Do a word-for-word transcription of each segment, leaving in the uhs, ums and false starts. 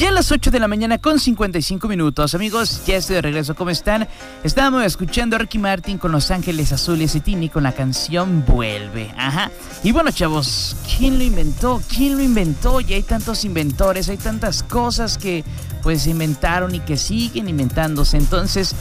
Ya a las ocho de la mañana con cincuenta y cinco minutos. Amigos, ya estoy de regreso. ¿Cómo están? Estábamos escuchando a Ricky Martin con Los Ángeles Azules y Tini con la canción Vuelve. Ajá. Y bueno, chavos, ¿quién lo inventó? ¿Quién lo inventó? Ya hay tantos inventores, hay tantas cosas que pues se inventaron y que siguen inventándose. Entonces,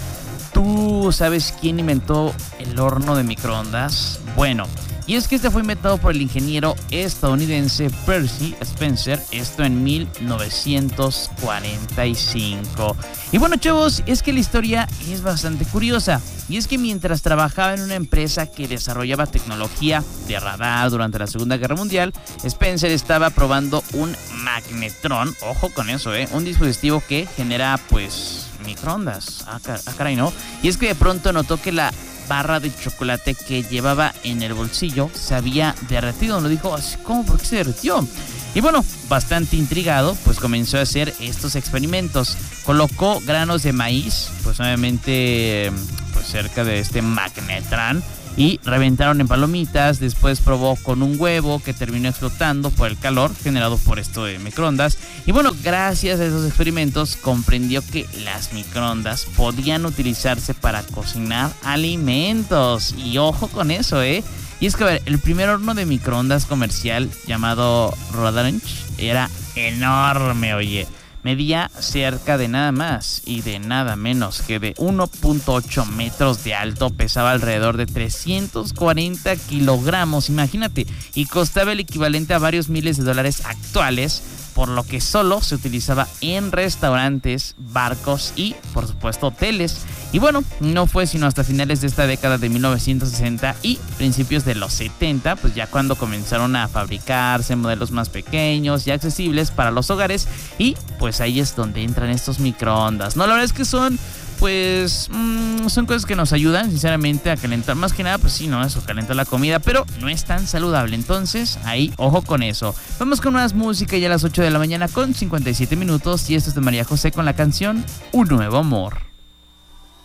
¿tú sabes quién inventó el horno de microondas? Bueno, y es que este fue inventado por el ingeniero estadounidense Percy Spencer, esto en mil novecientos cuarenta y cinco. Y bueno, chavos, es que la historia es bastante curiosa. Y es que mientras trabajaba en una empresa que desarrollaba tecnología de radar durante la Segunda Guerra Mundial, Spencer estaba probando un magnetrón, ojo con eso, eh, un dispositivo que genera, pues, microondas. Ah, car- ah, caray, ¿no? Y es que de pronto notó que la barra de chocolate que llevaba en el bolsillo se había derretido. Lo dijo así, ¿cómo? ¿Por qué se derritió? Y bueno, bastante intrigado, pues comenzó a hacer estos experimentos. Colocó granos de maíz, pues obviamente, pues cerca de este magnetrón, y reventaron en palomitas. Después probó con un huevo que terminó explotando por el calor generado por esto de microondas. Y bueno, gracias a esos experimentos comprendió que las microondas podían utilizarse para cocinar alimentos. Y ojo con eso, ¿eh? Y es que, a ver, el primer horno de microondas comercial llamado Rodanich era enorme, oye. Medía cerca de nada más y de nada menos que de uno punto ocho metros de alto, pesaba alrededor de trescientos cuarenta kilogramos, imagínate, y costaba el equivalente a varios miles de dólares actuales, por lo que solo se utilizaba en restaurantes, barcos y, por supuesto, hoteles. Y bueno, no fue sino hasta finales de esta década de mil novecientos sesenta y principios de los setenta, pues ya cuando comenzaron a fabricarse modelos más pequeños y accesibles para los hogares, y pues ahí es donde entran estos microondas. No, la verdad es que son... Pues mmm, son cosas que nos ayudan sinceramente a calentar, más que nada, pues sí, no, eso calienta la comida, pero no es tan saludable, entonces ahí ojo con eso. Vamos con más música ya a las ocho de la mañana con cincuenta y siete minutos, y esto es de María José con la canción Un Nuevo Amor.